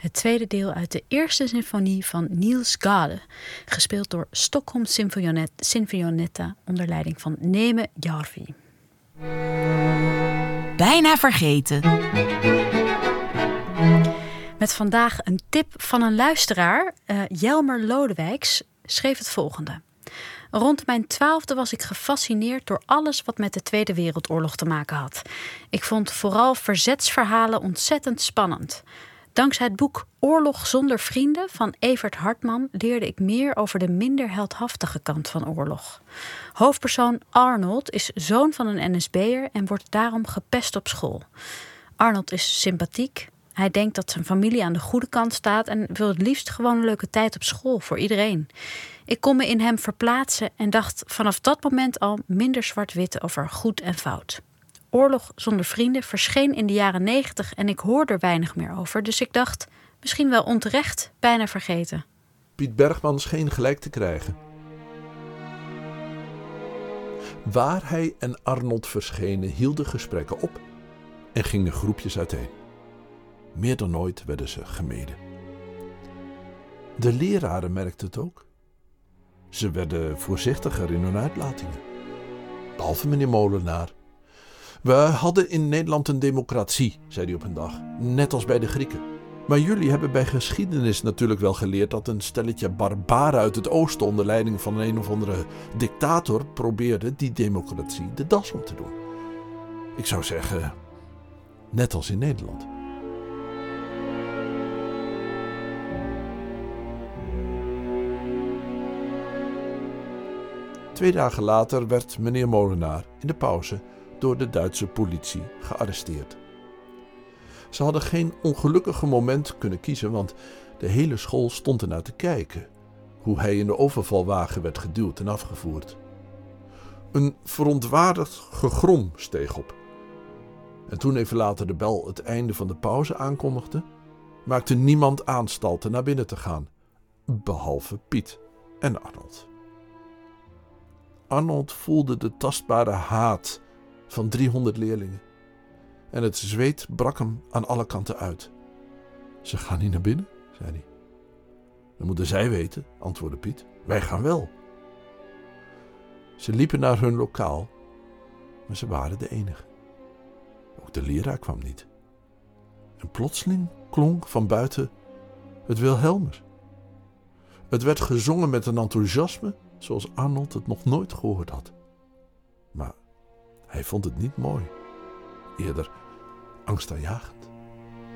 Het tweede deel uit de eerste symfonie van Niels Gade, gespeeld door Stockholm Sinfonietta onder leiding van Neeme Järvi. Bijna vergeten. Met vandaag een tip van een luisteraar. Jelmer Lodewijks schreef het volgende. Rond mijn 12e was ik gefascineerd door alles wat met de Tweede Wereldoorlog te maken had. Ik vond vooral verzetsverhalen ontzettend spannend. Dankzij het boek Oorlog zonder vrienden van Evert Hartman leerde ik meer over de minder heldhaftige kant van oorlog. Hoofdpersoon Arnold is zoon van een NSB'er en wordt daarom gepest op school. Arnold is sympathiek. Hij denkt dat zijn familie aan de goede kant staat en wil het liefst gewoon een leuke tijd op school voor iedereen. Ik kon me in hem verplaatsen en dacht vanaf dat moment al minder zwart-wit over goed en fout. Oorlog zonder vrienden verscheen in de jaren 90 en ik hoor er weinig meer over. Dus ik dacht, misschien wel onterecht, bijna vergeten. Piet Bergman scheen gelijk te krijgen. Waar hij en Arnold verschenen hielden gesprekken op en gingen groepjes uiteen. Meer dan ooit werden ze gemeden. De leraren merkten het ook. Ze werden voorzichtiger in hun uitlatingen. Behalve meneer Molenaar. We hadden in Nederland een democratie, zei hij op een dag. Net als bij de Grieken. Maar jullie hebben bij geschiedenis natuurlijk wel geleerd dat een stelletje barbaren uit het oosten onder leiding van een of andere dictator probeerde die democratie de das om te doen. Ik zou zeggen, net als in Nederland. Twee dagen later werd meneer Molenaar in de pauze door de Duitse politie gearresteerd. Ze hadden geen ongelukkige moment kunnen kiezen, want de hele school stond ernaar te kijken hoe hij in de overvalwagen werd geduwd en afgevoerd. Een verontwaardigd gegrom steeg op. En toen even later de bel het einde van de pauze aankondigde, maakte niemand aanstalten naar binnen te gaan, behalve Piet en Arnold. Arnold voelde de tastbare haat van 300 leerlingen. En het zweet brak hem aan alle kanten uit. Ze gaan niet naar binnen, zei hij. Dat moeten zij weten, antwoordde Piet. Wij gaan wel. Ze liepen naar hun lokaal, maar ze waren de enige. Ook de leraar kwam niet. En plotseling klonk van buiten het Wilhelmus. Het werd gezongen met een enthousiasme zoals Arnold het nog nooit gehoord had. Maar hij vond het niet mooi. Eerder angstaanjagend.